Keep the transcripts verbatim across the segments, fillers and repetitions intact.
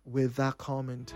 with that comment.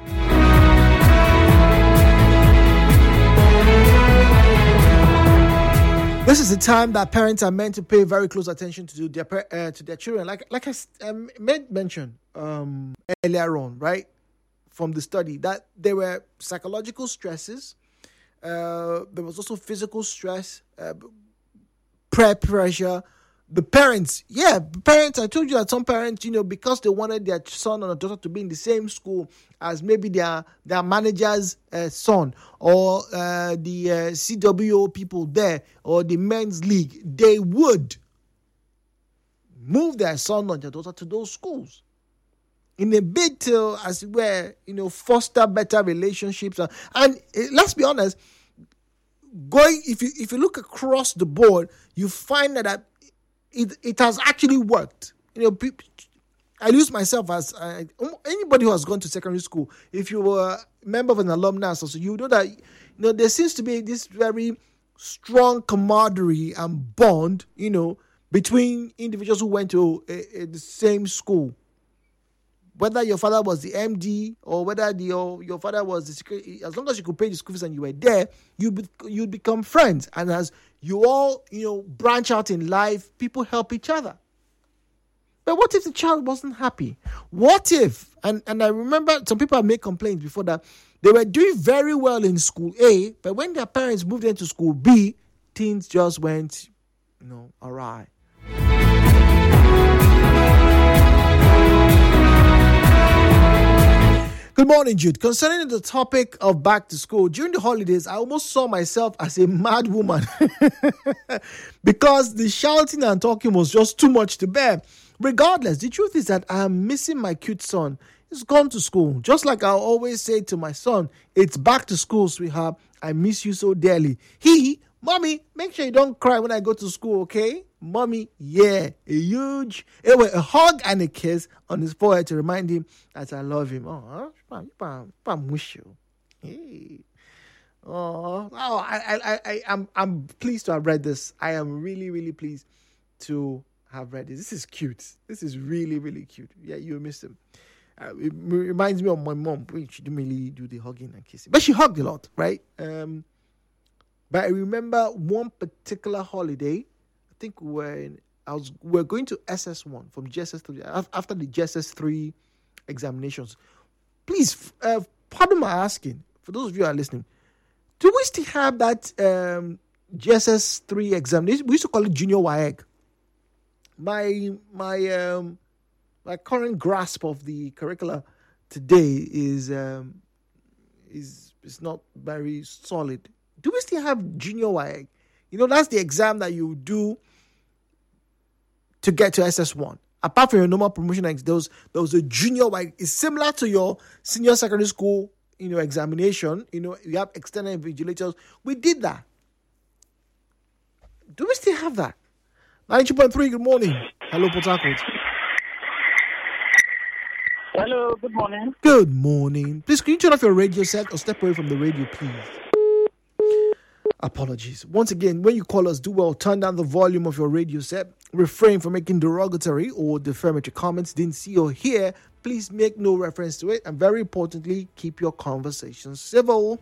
This is the time that parents are meant to pay very close attention to their uh, to their children. Like like I um, made mention um, earlier on, right, from the study, that there were psychological stresses. Uh, there was also physical stress, uh, peer pressure. The parents, yeah, parents, I told you that some parents, you know, because they wanted their son or daughter to be in the same school as maybe their their manager's uh, son or uh, the uh, C W O people there or the men's league, they would move their son or their daughter to those schools in a bid to, as it were, you know, foster better relationships. And, and uh, let's be honest, going if you if you look across the board, you find that, that It it has actually worked. You know, people, I use myself as uh, anybody who has gone to secondary school. If you were a member of an alumni association, you know that, you know, there seems to be this very strong camaraderie and bond, you know, between individuals who went to a, a, the same school. Whether your father was the M D or whether the, your, your father was the security, as long as you could pay the school fees and you were there, you be, you'd become friends. And as you all, you know, branch out in life, people help each other. But what if the child wasn't happy? What if, and, and I remember some people have made complaints before that they were doing very well in school A, but when their parents moved into school B, things just went, you know, awry. Good morning, Jude. Concerning the topic of back to school, during the holidays, I almost saw myself as a mad woman because the shouting and talking was just too much to bear. Regardless, the truth is that I am missing my cute son. He's gone to school. Just like I always say to my son, it's back to school, sweetheart. I miss you so dearly. He, mommy, make sure you don't cry when I go to school, okay? Mommy, yeah, a huge, anyway, a hug and a kiss on his forehead to remind him that I love him. Oh, I miss you. Hey. Oh, oh, I, I, I, I'm, I'm pleased to have read this. I am really, really pleased to have read this. This is cute. This is really, really cute. Yeah, you missed him. Uh, it reminds me of my mom. She didn't really do the hugging and kissing, but she hugged a lot, right? Um, but I remember one particular holiday. I think when I was we we're going to S S one from G S S three after the G S S three examinations. Please, uh, pardon my asking. For those of you who are listening, do we still have that um, G S S three examination? We used to call it Junior W A E C. My my um, my current grasp of the curricula today is um, is is not very solid. Do we still have Junior W A E C? You know, that's the exam that you do to get to S S one. Apart from your normal promotion, there was, there was a junior W A E C. It's similar to your senior secondary school, you know, examination. You know, you have external invigilators. We did that. Do we still have that? ninety point three, good morning. Hello, Port Harcourt. Hello, good morning. Good morning. Please, can you turn off your radio set or step away from the radio, please? Apologies. Once again, when you call us, do well, turn down the volume of your radio set. Refrain from making derogatory or defamatory comments. Didn't see or hear. Please make no reference to it. And very importantly, keep your conversation civil.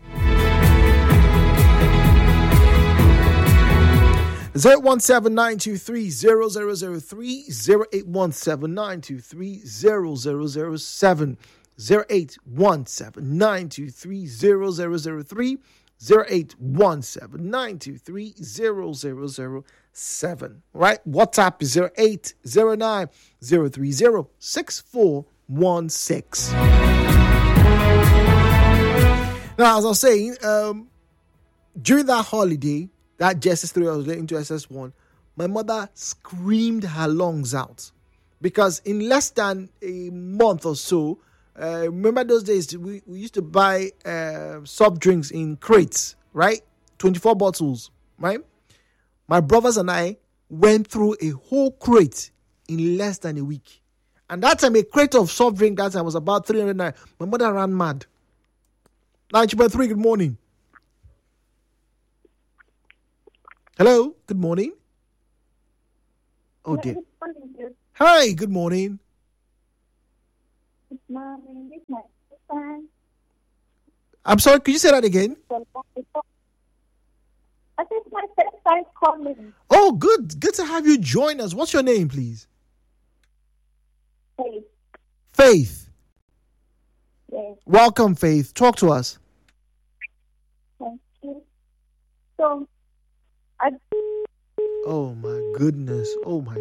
zero one seven nine two three zero zero zero three, zero eight one seven nine two three zero zero zero seven, zero eight one seven nine two three zero zero zero three, zero eight one seven nine two three zero zero zero seven. Right? WhatsApp is zero eight zero nine zero three zero six four one six. Now, as I was saying, um, during that holiday, that G S S three I was into S S one, my mother screamed her lungs out because in less than a month or so, uh, remember those days we, we used to buy uh, soft drinks in crates, right? twenty-four bottles, right? My brothers and I went through a whole crate in less than a week. And that time, a crate of soft drink that time was about three hundred naira. My mother ran mad. ninety point three, good morning. Hello, good morning. Oh dear. Hi, good morning. It's my, it's my first time. I'm sorry, could you say that again? I think it's my first time calling. Oh, good. Good to have you join us. What's your name, please? Hey, Faith. yes, Welcome, Faith. Talk to us. thank you. So, I Oh my goodness. Oh my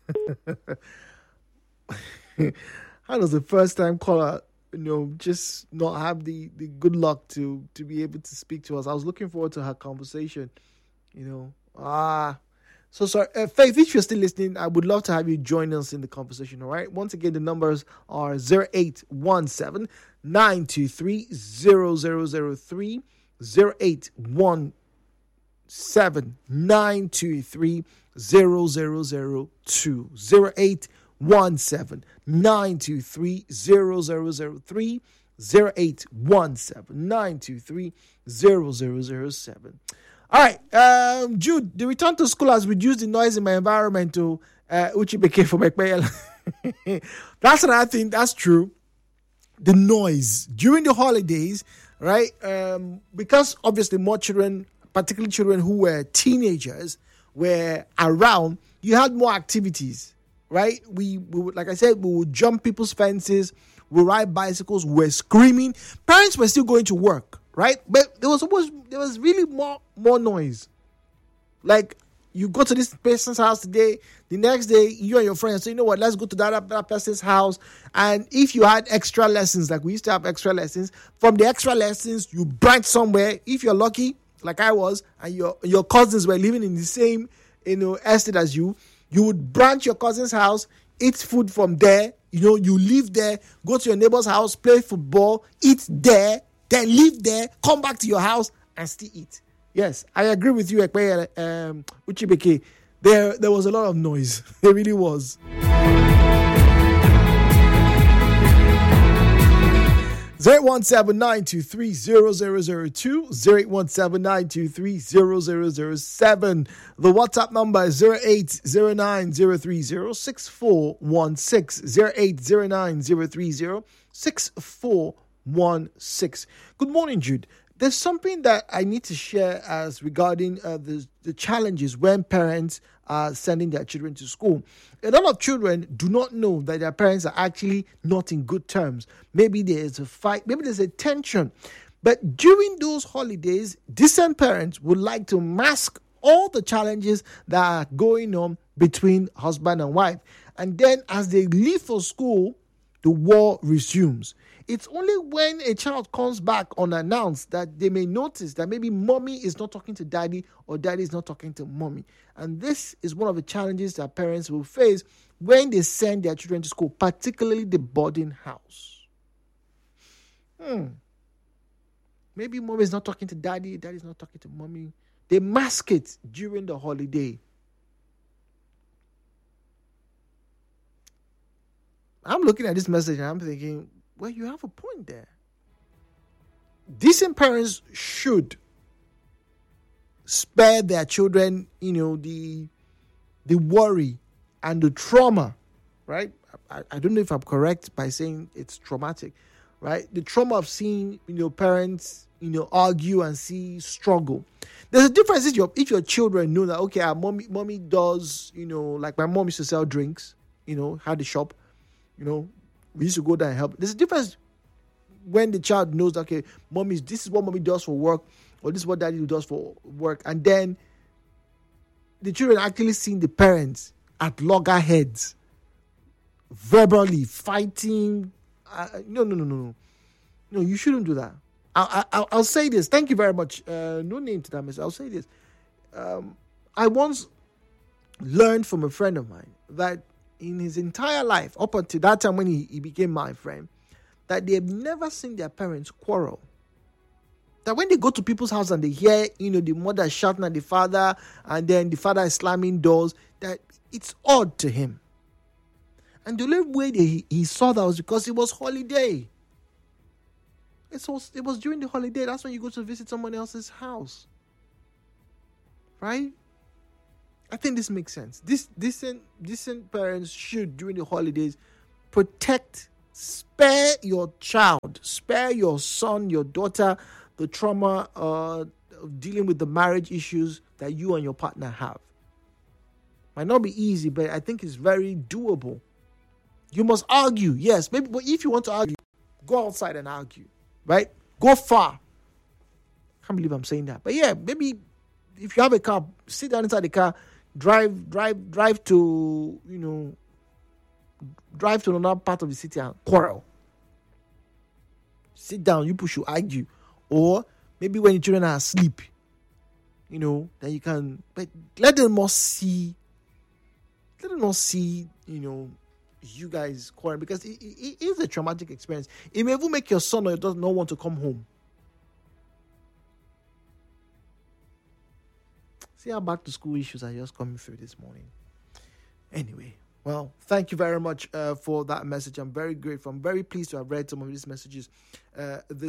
goodness. How does the first time caller, you know, just not have the, the good luck to to be able to speak to us? I was looking forward to her conversation. You know. Ah. So sorry. Uh, Faith, if you're still listening, I would love to have you join us in the conversation, all right? Once again, the numbers are zero eight one seven, nine two three, zero zero zero three, zero eight one seven nine two three zero zero zero two zero eight one seven nine two three zero zero zero three zero eight one seven nine two three zero zero zero seven. All right, um, Jude, the return to school has reduced the noise in my environment to uh, Uchi became for Mekpeyel. That's another thing. That's true. The noise during the holidays, right? Um, because obviously more children, particularly children who were teenagers, were around. You had more activities, right? We, we would, like I said, we would jump people's fences, we ride bicycles, we were screaming. Parents were still going to work, right? But there was almost there was really more more noise. Like you go to this person's house today, the next day you and your friends say, you know what, let's go to that, that person's house. And if you had extra lessons, like we used to have extra lessons, from the extra lessons you branch somewhere. If you're lucky, like I was, and your your cousins were living in the same, you know, estate as you, you would branch your cousin's house, eat food from there. You know, you live there, go to your neighbor's house, play football, eat there, then live there, come back to your house and still eat. Yes, I agree with you, Ekpe, um, Uchibeke. There, there was a lot of noise. There really was. zero eight one seven nine two three zero zero zero two, zero eight one seven nine two three zero zero zero seven. The WhatsApp number is zero eight zero nine zero three zero six four one six, zero eight zero nine zero three zero six four one six. Good morning, Jude. There's something that I need to share as regarding uh, the, the challenges when parents are sending their children to school. A lot of children do not know that their parents are actually not in good terms. Maybe there's a fight, maybe there's a tension. But during those holidays, decent parents would like to mask all the challenges that are going on between husband and wife. And then as they leave for school, the war resumes. It's only when a child comes back unannounced that they may notice that maybe mommy is not talking to daddy or daddy is not talking to mommy. And this is one of the challenges that parents will face when they send their children to school, particularly the boarding house. Hmm. Maybe mommy is not talking to daddy, daddy is not talking to mommy. They mask it during the holiday. I'm looking at this message and I'm thinking, well, you have a point there. Decent parents should spare their children, you know, the the worry and the trauma, right? I, I don't know if I'm correct by saying it's traumatic, right? The trauma of seeing, you know, parents, you know, argue and see struggle. There's a difference if your if your children know that, okay, our mommy mommy does, you know, like my mom used to sell drinks, you know, had a shop, you know, we used to go there and help. There's a difference when the child knows that, okay, mommy, this is what mommy does for work, or this is what daddy does for work. And then the children actually seeing the parents at loggerheads, verbally fighting. Uh, no, no, no, no, no. No, you shouldn't do that. I, I, I'll say this. Thank you very much. Uh, no name to that message. I'll say this. Um, I once learned from a friend of mine that in his entire life, up until that time when he, he became my friend, that they've never seen their parents quarrel. That when they go to people's house and they hear, you know, the mother shouting at the father and then the father is slamming doors, that it's odd to him. And the only way that he, he saw that was because it was holiday. It was, it was during the holiday. That's when you go to visit someone else's house. Right? I think this makes sense. This decent, decent parents should, during the holidays, protect Spare your child, spare your son, your daughter, the trauma uh, of dealing with the marriage issues that you and your partner have. Might not be easy, but I think it's very doable. You must argue, yes. Maybe, but if you want to argue, go outside and argue, right? Go far. Can't believe I'm saying that, but yeah, maybe if you have a car, sit down inside the car, drive, drive, drive to you know, drive to another part of the city and quarrel. Sit down, you push, you argue, or maybe when the children are asleep, you know, then you can, but let them not see, let them not see, you know, you guys quarreling, because it, it, it is a traumatic experience. It may even make your son or your daughter not want to come home. See how back to school issues are just coming through this morning. Anyway, well, thank you very much uh, for that message. I'm very grateful. I'm very pleased to have read some of these messages uh, this